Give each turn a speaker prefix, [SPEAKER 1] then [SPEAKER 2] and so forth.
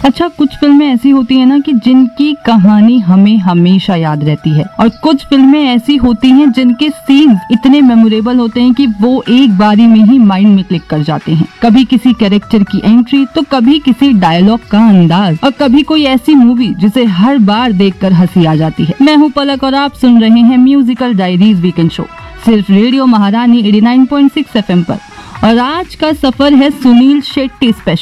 [SPEAKER 1] अच्छा, कुछ फिल्में ऐसी होती है ना कि जिनकी कहानी हमें हमेशा याद रहती है, और कुछ फिल्में ऐसी होती हैं जिनके सीन्स इतने मेमोरेबल होते हैं कि वो एक बारी में ही माइंड में क्लिक कर जाते हैं। कभी किसी कैरेक्टर की एंट्री, तो कभी किसी डायलॉग का अंदाज, और कभी कोई ऐसी मूवी जिसे हर बार देखकर हंसी आ जाती है। मैं हूँ पलक और आप सुन रहे हैं म्यूजिकल डायरीज वीकेंड शो, सिर्फ रेडियो महारानी 89.6 FM पर। और आज का सफर है सुनील शेट्टी स्पेशल।